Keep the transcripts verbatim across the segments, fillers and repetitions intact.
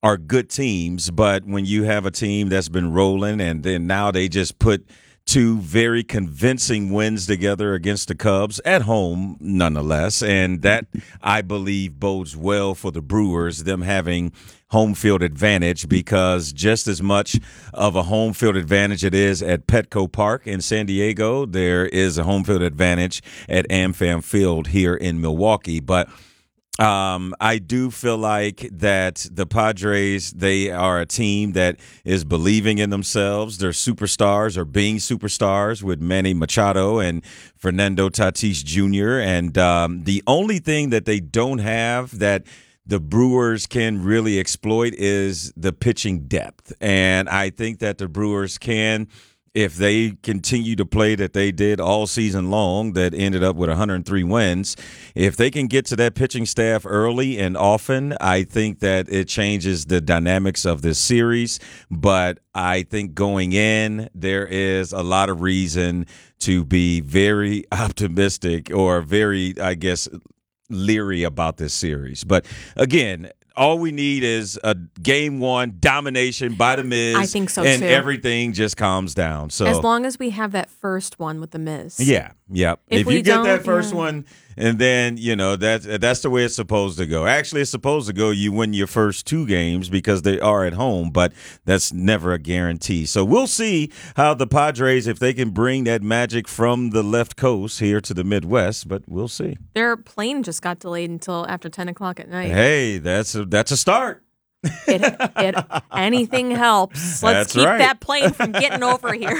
are good teams, but when you have a team that's been rolling and then now they just put two very convincing wins together against the Cubs at home, nonetheless. And that, I believe, bodes well for the Brewers, them having home field advantage, because just as much of a home field advantage it is at Petco Park in San Diego, there is a home field advantage at AmFam Field here in Milwaukee. But Um, I do feel like that the Padres, they are a team that is believing in themselves. They're superstars or being superstars with Manny Machado and Fernando Tatis Junior And um, the only thing that they don't have that the Brewers can really exploit is the pitching depth. And I think that the Brewers can, if they continue to play that they did all season long, that ended up with one hundred three wins, if they can get to that pitching staff early and often, I think that it changes the dynamics of this series. But I think going in, there is a lot of reason to be very optimistic or very, I guess, leery about this series. But again, all we need is a game one domination by the Miz. I think so, and too. everything just calms down. So as long as we have that first one with the Miz. Yeah, yeah. If If, we you get that don't, first yeah. one, and then, you know, that's, that's the way it's supposed to go. Actually, it's supposed to go, you win your first two games because they are at home, but that's never a guarantee. So we'll see how the Padres, if they can bring that magic from the left coast here to the Midwest, but we'll see. Their plane just got delayed until after ten o'clock at night. Hey, that's a, that's a start. It, it, anything helps. Let's That's keep right. that plane from getting over here.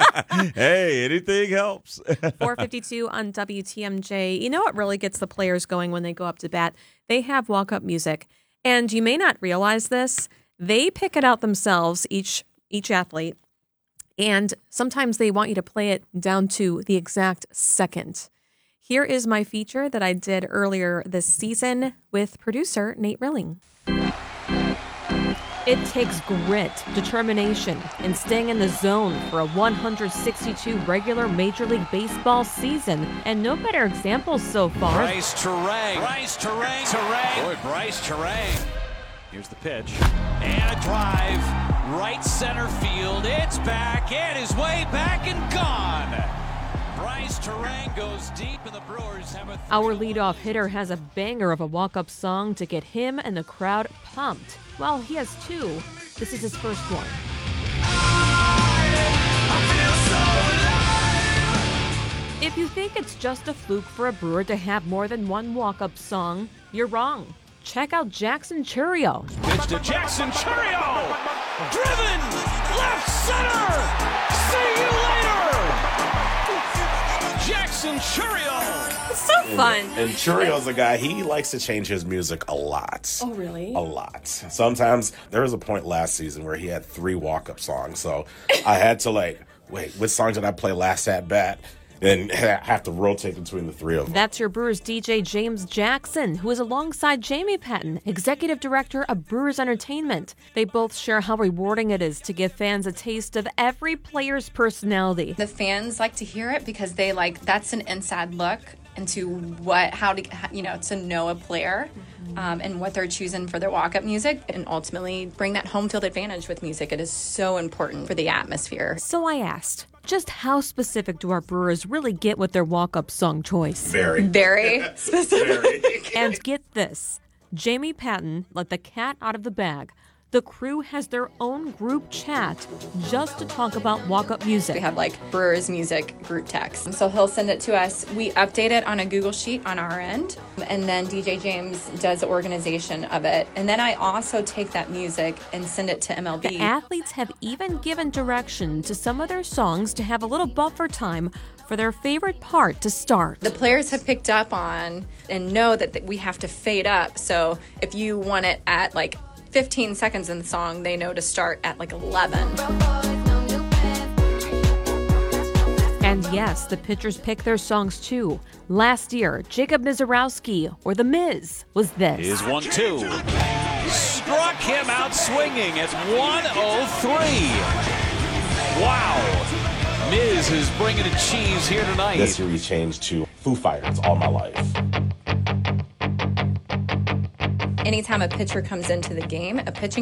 Hey, anything helps. four fifty-two on W T M J. You know what really gets the players going when they go up to bat? They have walk-up music. And you may not realize this. They pick it out themselves, each each athlete. And sometimes they want you to play it down to the exact second. Here is my feature that I did earlier this season with producer Nate Rilling. It takes grit, determination, and staying in the zone for a one hundred sixty-two regular Major League Baseball season. And no better examples so far. Bryce Terang. Bryce Terang. Terang. Boy, Bryce Terang. Here's the pitch. And a drive. Right center field. It's back. And his way back and gone. Bryce Terang goes deep, and the Brewers have a... Our leadoff hitter has a banger of a walk-up song to get him and the crowd pumped. Well, he has two. This is his first one. If you think it's just a fluke for a Brewer to have more than one walk-up song, you're wrong. Check out Jackson Chourio. Pitch to Jackson Chourio. Driven. Left center. See you later. Jackson Chourio. It's so fun. And Churio's a guy, he likes to change his music a lot. Oh, really? A lot. Sometimes, there was a point last season where he had three walk-up songs, so I had to like, wait, which song did I play last at bat? And have to rotate between the three of them. That's your Brewers D J James Jackson, who is alongside Jamie Patton, Executive Director of Brewers Entertainment. They both share how rewarding it is to give fans a taste of every player's personality. The fans like to hear it because they like, that's an inside look into what, how to, you know, to know a player um, and what they're choosing for their walk-up music, and ultimately bring that home field advantage with music. It is so important for the atmosphere. So I asked, just how specific do our Brewers really get with their walk-up song choice? Very. Very specific. And get this, Jamie Patton let the cat out of the bag. The crew has their own group chat just to talk about walk-up music. We have like Brewers music group text. So he'll send it to us. We update it on a Google Sheet on our end. And then D J James does the organization of it. And then I also take that music and send it to M L B. The athletes have even given direction to some of their songs to have a little buffer time for their favorite part to start. The players have picked up on and know that we have to fade up. So if you want it at like fifteen seconds in the song, they know to start at like eleven. And yes, the pitchers pick their songs too. Last year, Jacob Nizarowski, or The Miz, was this. Here's one two. Struck him out swinging at one oh three. Wow. Miz is bringing a cheese here tonight. This series changed to Foo Fighters all my life. Anytime a pitcher comes into the game, a pitching